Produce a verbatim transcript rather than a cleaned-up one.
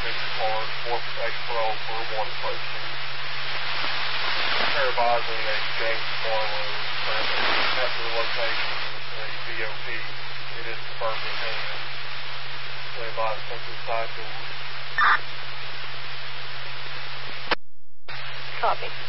six part, four X Pro for one person. Paravising a James Barlow, after the location is a V O P. It is confirmed in hand. They advise come to the side door. Copy.